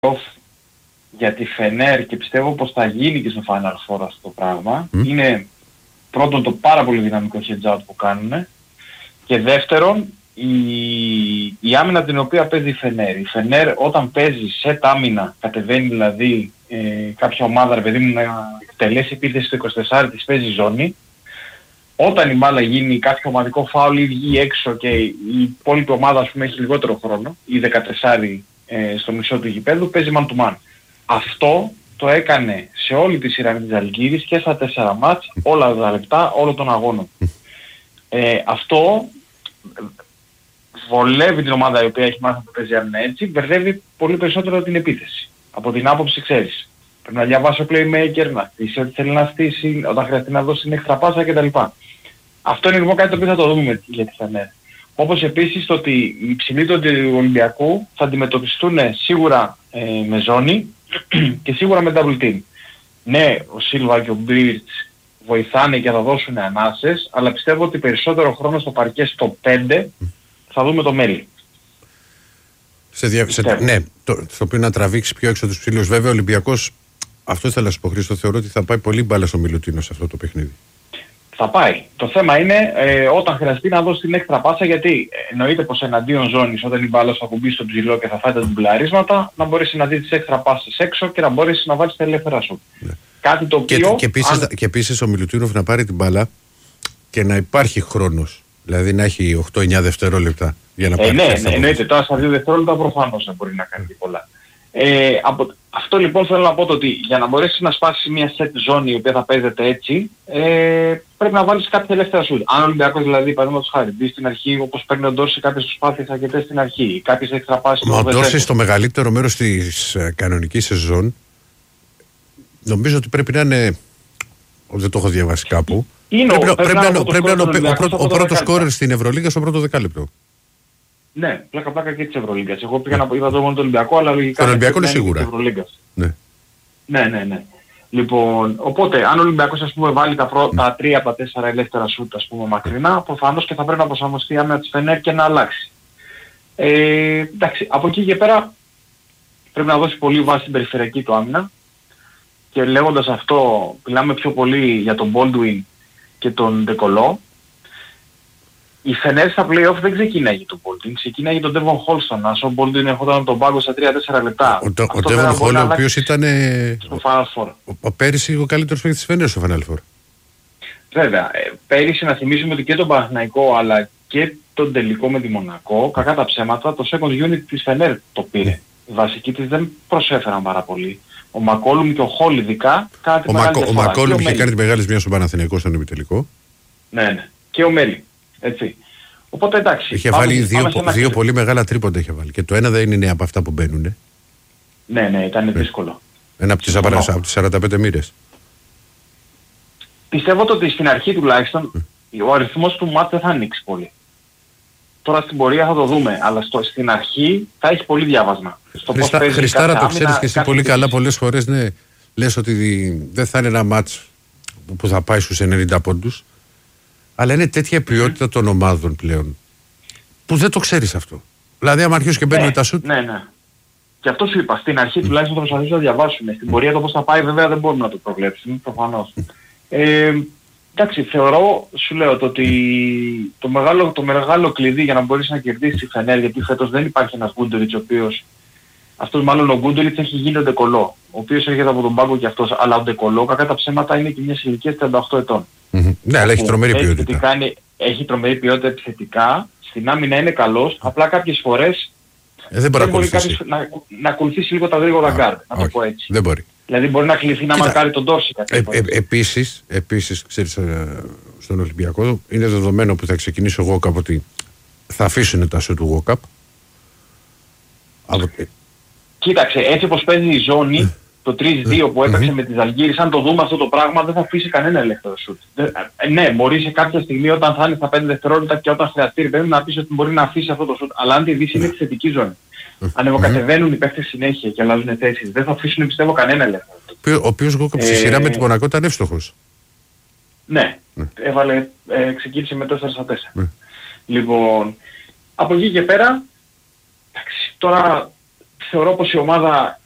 για τη Φενέρ και πιστεύω πως θα γίνει και στο Final Four αυτό το πράγμα. Είναι πρώτον το πάρα πολύ δυναμικό heads out που κάνουν και δεύτερον η άμυνα την οποία παίζει η Φενέρ. Η Φενέρ όταν παίζει σε άμυνα, κατεβαίνει δηλαδή κάποια ομάδα ρε παιδί μου να εκτελέσει επίθεση στο 24 της, παίζει ζώνη. Όταν η μπάλα γίνει κάποιο ομαδικό φάουλ ή βγει έξω και η υπόλοιπη ομάδα ας πούμε έχει λιγότερο χρόνο ή 14 στο μισό του γηπέδου, παίζει man to man. Αυτό το έκανε σε όλη τη σειρά με της Ζαλγκίρις και στα 4 μάτς, όλα τα λεπτά, όλων των αγώνων. Αυτό βολεύει την ομάδα η οποία έχει μάθει να παίζει άμυνα έτσι, μπερδεύει πολύ περισσότερο την επίθεση. Από την άποψη ξέρεις. Πρέπει να διαβάσει ο playmaker, να στήσει ό,τι θέλει να στήσει, όταν χρειαστεί να δώσει την έξτρα πάσα κτλ. Αυτό είναι λοιπόν κάτι το οποίο θα το δούμε για τη Φενέρ. Όπως επίσης το ότι οι υψηλοί του Ολυμπιακού θα αντιμετωπιστούν σίγουρα με ζώνη και σίγουρα με double team. Ναι, ο Σίλβα και ο Μπίρτς βοηθάνε και θα δώσουν ανάσες, αλλά πιστεύω ότι περισσότερο χρόνο στο παρκέ στο 5 θα δούμε το Μέλι. Ναι, το οποίο να τραβήξει πιο έξω τους ψηλούς. Βέβαια ο Ολυμπιακός, αυτό ήθελα να σου πω Χρήστο, θεωρώ ότι θα πάει πολύ μπάλα στο Μιλουτίνο σε αυτό το παιχνίδι. Θα πάει. Το θέμα είναι όταν χρειαστεί να δώσει την έξτρα πάσα, γιατί εννοείται πως εναντίον ζώνης όταν η μπάλα θα κουμπίσει στο ψηλό και θα φάει τα ντουμπλαρίσματα, να μπορέσει να δει τις έξτρα πάσες έξω και να μπορέσει να βάλει τα ελεύθερα σου. Ναι. Κάτι το οποίο... Και επίσης ο Μιλουτίνοφ να πάρει την μπάλα και να υπάρχει χρόνος. Δηλαδή να έχει 8-9 δευτερόλεπτα για να πάρει. Ναι, εννοείται. Τώρα στα 2 δευτερόλεπτα προφανώς δεν μπορεί να κάνει πολλά. Αυτό λοιπόν θέλω να πω ότι για να μπορέσει να σπάσει μια set ζώνη η οποία θα παίζεται έτσι, πρέπει να βάλεις κάποια ελεύθερα σουτ. Αν ο Ολυμπιακός δηλαδή παραδείγματος χάρη μπει στην αρχή όπως παίρνει ο Ντόρση κάποιες προσπάθειες αρκετές στην αρχή, κάποιες έξτρα πάσεις. Μα ο Ντόρση στο μεγαλύτερο μέρος της κανονικής σεζόν νομίζω ότι πρέπει να είναι, δεν το έχω διαβάσει κάπου, πρέπει να είναι ο πρώτος σκόρερ στην Ευρωλίγα στο πρώτο δεκάλεπτο. Ναι, πλάκα και της Ευρωλίγκας. Εγώ πήγα να είδα το μόνο του Ολυμπιακού, αλλά λογικά... Το Ολυμπιακό είναι σίγουρα. Ναι. Λοιπόν, οπότε, αν ο Ολυμπιακός ας πούμε βάλει τα 3 από τα 4 ελεύθερα σούτ ας πούμε μακρινά, προφανώς και θα πρέπει να προσαρμοστεί άμυνα της Φενέρ και να αλλάξει. Εντάξει, από εκεί και πέρα πρέπει να δώσει πολύ βάση στην περιφερειακή του άμυνα και λέγοντας αυτό, μιλάμε πιο πολύ για τον Baldwin και τον Ντεκολό. Η Φενέρ στα play-off δεν ξεκινάει τον Baldwin, ξεκινάει τον Devon Holston. Ας ο Baldwin έχονταν τον πάγκο στα 3-4 λεπτά. Ο Devon Holston, ο οποίος ήταν στο Final Four. Πέρυσι ο καλύτερος παίκτης της Φενέρ στο Final Four. Βέβαια, πέρυσι να θυμίσουμε ότι και τον Παναθηναϊκό αλλά και τον τελικό με τη Μονακό, κακά τα ψέματα, το second unit της Φενέρ το πήρε. Οι βασικοί της δεν προσέφεραν πάρα πολύ. Ο Μακόλουμ και ο Χολ ειδικά κάτι μεγάλη διαφορά. Ο Μακόλουμ είχε κάνει τη μεγάλη ζημιά στον Παναθηναϊκό στον ημιτελικό. Ναι. Και ο Μέλι. Έτσι. Οπότε εντάξει. Είχε βάλει δύο πολύ μεγάλα τρίποντα είχε βάλει. Και το ένα δεν είναι από αυτά που μπαίνουν. Ναι, ήταν δύσκολο. Ένα από τις 45 μοίρες. Πιστεύω ότι στην αρχή τουλάχιστον ο αριθμός του μάτς δεν θα ανοίξει πολύ. Τώρα στην πορεία θα το δούμε, αλλά στην αρχή θα έχει πολύ διάβασμα. Χριστάρα, το ξέρεις και εσύ πολύ καλά πολλές φορές, ναι. Λες ότι δεν θα είναι ένα μάτς που θα πάει στους 90 πόντους. Αλλά είναι τέτοια ποιότητα των ομάδων πλέον που δεν το ξέρεις αυτό. Δηλαδή άμα αρχίσεις και μπαίνουν τα σουτ. Ναι. Και αυτό σου είπα. Στην αρχή τουλάχιστον θα προσπαθήσω να διαβάσουμε. Στην πορεία το πώς θα πάει βέβαια δεν μπορούμε να το προβλέψουμε προφανώς. Εντάξει, θεωρώ, σου λέω ότι το μεγάλο κλειδί για να μπορείς να κερδίσεις τη Φενέρ, γιατί φέτος δεν υπάρχει ένας Γκούντελιτς ο οποίος, αυτός μάλλον ο Γκούντελιτς έχει γίνει ο Ντεκολό, ο οποίος έρχεται από τον πάγκο και αυτός, αλλά ο Ντεκολό κακά τα ψέματα είναι και μιας ηλικίας 38 ετών. Ναι, αλλά έχει τρομερή ποιότητα. Έχει τρομερή ποιότητα επιθετικά, στην άμυνα είναι καλός, απλά κάποιες φορές δεν μπορεί να ακολουθήσει λίγο τα γρήγορα γκάρντ, να το πω έτσι. Δεν μπορεί. Δηλαδή μπορεί να κληθεί να μαρκάρει τον Ντόρση. Επίσης, ξέρεις, στον Ολυμπιακό είναι δεδομένο που θα ξεκινήσει ο Γόκαπ ότι θα αφήσουν τα σου του Γόκαπ. Κοίταξε, έτσι όπως παίζει η ζώνη, το 3-2 που έπαιξε με τη Ζαλγκίρις, αν το δούμε αυτό το πράγμα δεν θα αφήσει κανένα ελεύθερο σουτ. Ναι, μπορεί σε κάποια στιγμή όταν θα είναι στα 5 δευτερόλεπτα και όταν χρειαστεί πρέπει να πεις ότι μπορεί να αφήσει αυτό το σουτ. Αλλά αν τη δεις είναι τη θετική ζώνη. Ανεβοκατεβαίνουν οι παίκτες συνέχεια και αλλάζουν θέσεις. Δεν θα αφήσουν πιστεύω κανένα ελεύθερο. Ο οποίος Γόκαπ στη σειρά με τη Μονακό ήταν εύστοχος. Ναι, ξεκίνησε με 4-4. Λοιπόν, από εκεί και πέρα, τώρα θεωρώ πως η ομάδα